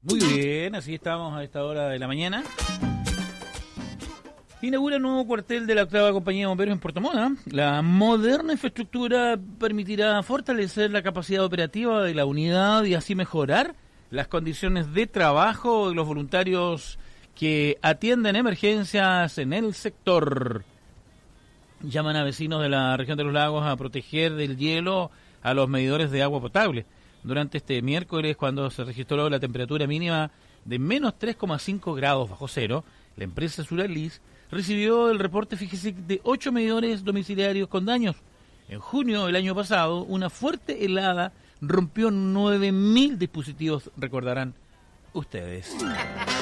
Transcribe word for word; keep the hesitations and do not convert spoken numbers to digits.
Muy bien, así estamos a esta hora de la mañana. Inaugura el nuevo cuartel de la octava compañía de bomberos en Puerto Montt. La moderna infraestructura permitirá fortalecer la capacidad operativa de la unidad y así mejorar las condiciones de trabajo de los voluntarios que atienden emergencias en el sector. Llaman a vecinos de la región de los lagos a proteger del hielo a los medidores de agua potable. Durante este miércoles, cuando se registró la temperatura mínima de menos tres coma cinco grados bajo cero, la empresa Suralis recibió el reporte, fíjese, de ocho medidores domiciliarios con daños. En junio del año pasado, una fuerte helada rompió nueve mil dispositivos, recordarán ustedes.